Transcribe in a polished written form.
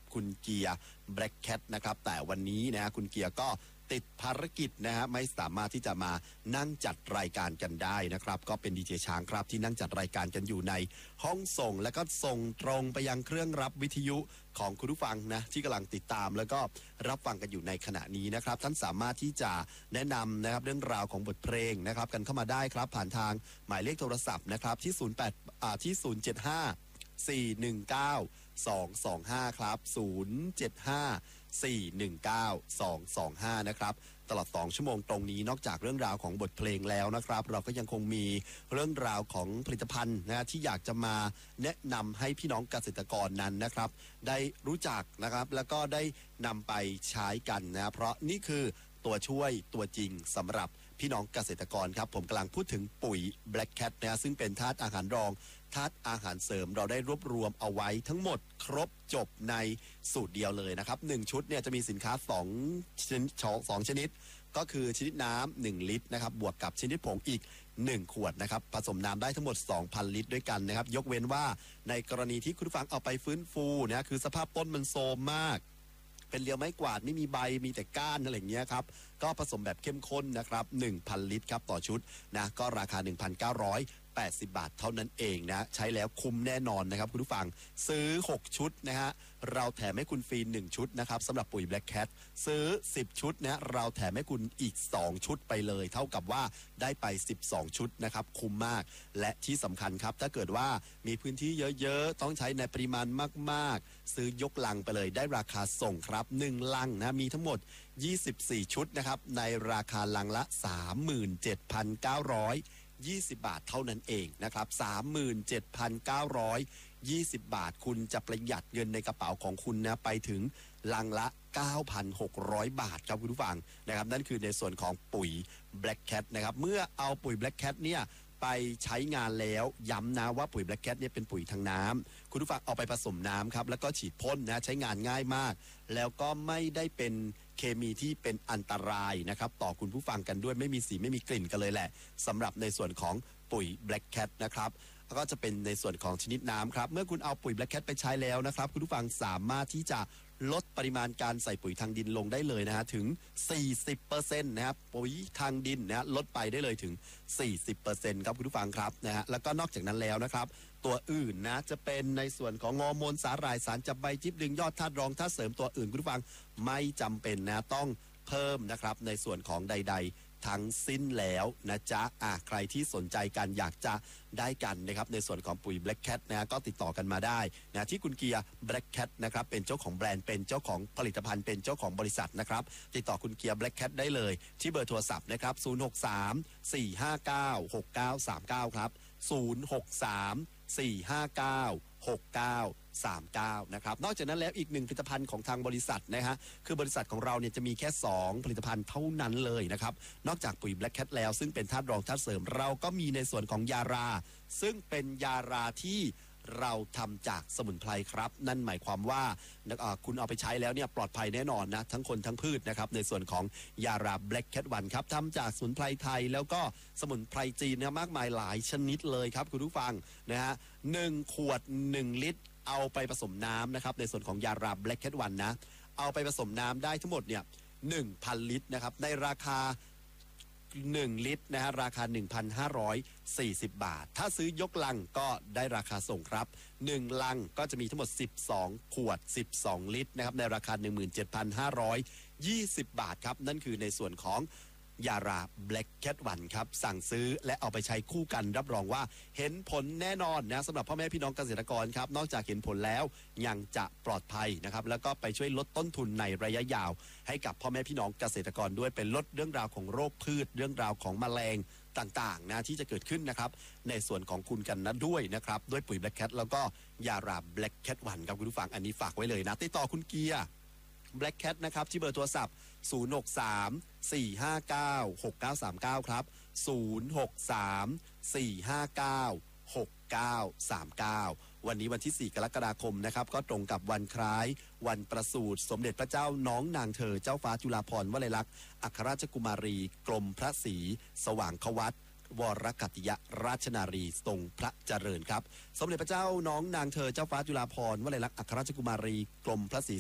คุณเกียร์แบล็กแคทนะครับแต่วันนี้นะคุณเกียร์ก็ติดภารกิจนะฮะไม่สามารถที่จะมานั่งจัดรายการกันได้นะครับก็เป็นดีเจช้างครับที่นั่งจัดรายการกันอยู่ในห้องส่งและก็ส่งตรงไปยังเครื่องรับวิทยุของคุณผู้ฟังนะที่กำลังติดตามแล้วก็รับฟังกันอยู่ในขณะนี้นะครับท่านสามารถที่จะแนะนำนะครับเรื่องราวของบทเพลงนะครับกันเข้ามาได้ครับผ่านทางหมายเลขโทรศัพท์นะครับที่075 419 225ครับ075 419 225นะครับตลอด2ชั่วโมงตรงนี้นอกจากเรื่องราวของบทเพลงแล้วนะครับเราก็ยังคงมีเรื่องราวของผลิตภัณฑ์นะที่อยากจะมาแนะนำให้พี่น้องเกษตรกรนั้นนะครับได้รู้จักนะครับแล้วก็ได้นำไปใช้กันนะเพราะนี่คือตัวช่วยตัวจริงสำหรับพี่น้องเกษตรกรครับผมกำลังพูดถึงปุ๋ย Black Cat นะซึ่งเป็นธาตุอาหารรองธาตุอาหารเสริมเราได้รวบรวมเอาไว้ทั้งหมดครบจบในสูตรเดียวเลยนะครับ1ชุดเนี่ยจะมีสินค้า2ชนิดก็คือชนิดน้ำ1ลิตรนะครับบวกกับชนิดผงอีก1ขวดนะครับผสมน้ำได้ทั้งหมด 2,000 ลิตรด้วยกันนะครับยกเว้นว่าในกรณีที่คุณผู้ฟังเอาไปฟื้นฟูนะคือสภาพต้นมันโทรมมากเป็นเรียวไม้กวาดไม่มีใบมีแต่ก้านอะไรอย่างเงี้ยครับก็ผสมแบบเข้มข้นนะครับ 1,000 ลิตรครับต่อชุดนะก็ราคา 1,980 บาทเท่านั้นเองนะใช้แล้วคุ้มแน่นอนนะครับคุณผู้ฟังซื้อ6ชุดนะฮะเราแถมให้คุณฟรี1ชุดนะครับสำหรับปุ๋ย Black Cat ซื้อ10ชุดนะเราแถมให้คุณอีก2ชุดไปเลยเท่ากับว่าได้ไป12ชุดนะครับคุ้มมากและที่สำคัญครับถ้าเกิดว่ามีพื้นที่เยอะๆต้องใช้ในปริมาณมากๆซื้อยกลังไปเลยได้ราคาส่งครับ1ลังนะมีทั้งหมด24ชุดนะครับในราคาลังละ 37,920 บาทเท่านั้นเองนะครับ 37,920 บาทคุณจะประหยัดเงินในกระเป๋าของคุณนะไปถึงลังละ 9,600 บาทครับคุณผู้ฟังนะครับนั่นคือในส่วนของปุ๋ย Black Cat นะครับเมื่อเอาปุ๋ย Black Cat เนี่ยไปใช้งานแล้วย้ำนะว่าปุ๋ย Black Cat เนี่ยเป็นปุ๋ยทางน้ำคุณผู้ฟังเอาไปผสมน้ำครับแล้วก็ฉีดพ่นนะใช้งานง่ายมากแล้วก็ไม่ได้เป็นเคมีที่เป็นอันตรายนะครับต่อคุณผู้ฟังกันด้วยไม่มีสีไม่มีกลิ่นกันเลยแหละสำหรับในส่วนของปุ๋ย Black Cat นะครับแล้วก็จะเป็นในส่วนของชนิดน้ำครับเมื่อคุณเอาปุ๋ย Black Cat ไปใช้แล้วนะครับคุณผู้ฟังสามารถที่จะลดปริมาณการใส่ปุ๋ยทางดินลงได้เลยนะฮะถึง 40% นะครับปุ๋ยทางดินนะลดไปได้เลยถึง 40% ครับคุณผู้ฟังครับนะฮะแล้วก็นอกจากนั้นแล้วนะครับตัวอื่นนะจะเป็นในส่วนของฮอร์โมนสาหร่ายสารจับใบจิ๊บดึงยอดธาตุรองธาตุเสริมตัวอื่นคุณผู้ฟังไม่จำเป็นนะต้องเพิ่มนะครับในส่วนของใดๆทั้งสิ้นแล้วนะจ๊ะใครที่สนใจกันอยากจะได้กันนะครับในส่วนของปุ๋ย Black Cat นะก็ติดต่อกันมาได้นะที่คุณเกียร์ Black Cat นะครับเป็นเจ้าของแบรนด์เป็นเจ้าของผลิตภัณฑ์เป็นเจ้าของบริษัทนะครับติดต่อคุณเกียร์ Black Cat ได้เลยที่เบอร์โทรศัพท์นะครับ063-459-6939ครับ063-459-6939นะครับนอกจากนั้นแล้วอีกหนึ่งผลิตภัณฑ์ของทางบริษัทนะฮะคือบริษัทของเราเนี่ยจะมีแค่2ผลิตภัณฑ์เท่านั้นเลยนะครับนอกจากปุ๋ย Black Cat แล้วซึ่งเป็นธาตุรองธาตุเสริมเราก็มีในส่วนของยาราซึ่งเป็นยาราที่เราทำจากสมุนไพรครับนั่นหมายความว่าคุณเอาไปใช้แล้วเนี่ยปลอดภัยแน่นอนนะทั้งคนทั้งพืชนะครับในส่วนของยารา Black Cat 1ครับทำจากสมุนไพรไทยแล้วก็สมุนไพรจีนนะมากมายหลายชนิดเลยครับคุณผู้ฟังนะฮะ1ขวด1ลิตรเอาไปผสมน้ำนะครับในส่วนของยารา Black Cat 1นะเอาไปผสมน้ำได้ทั้งหมดเนี่ย 1,000 ลิตรนะครับในราคา1ลิตรนะฮะราคา 1,540 บาทถ้าซื้อยกลังก็ได้ราคาส่งครับ1ลังก็จะมีทั้งหมด12ขวด12ลิตรนะครับในราคา 17,520 บาทครับนั่นคือในส่วนของยารา Black Cat 1ครับสั่งซื้อและเอาไปใช้คู่กันรับรองว่าเห็นผลแน่นอนนะสำหรับพ่อแม่พี่น้องเกษตรกรครับนอกจากเห็นผลแล้วยังจะปลอดภัยนะครับแล้วก็ไปช่วยลดต้นทุนในระยะยาวให้กับพ่อแม่พี่น้องเกษตรกรด้วยเป็นลดเรื่องราวของโรคพืชเรื่องราวของแมลงต่างๆนะที่จะเกิดขึ้นนะครับในส่วนของคุณกันนะด้วยนะครับด้วยปุ๋ย Black Cat แล้วก็ยารา Black Cat 1ครับคุณผู้ฟังอันนี้ฝากไว้เลยนะติดต่อคุณเกียร์Black Cat นะครับที่เบอร์โทรศัพท์063-459-6939ครับ063-459-6939วันนี้วันที่4กรกฎาคมนะครับก็ตรงกับวันคล้ายวันประสูติสมเด็จพระเจ้าน้องนางเธอเจ้าฟ้าจุฬาภรณ์วลัยลักษณ์อัครราชกุมารีกรมพระศรีสว่างควัตรวรกัตติยราชนารีทรงพระเจริญครับสมเด็จพระเจ้าน้องนางเธอเจ้าฟ้าจุฬาภรณ์วลัยลักษณ์อัครราชกุมารีกรมพระศรี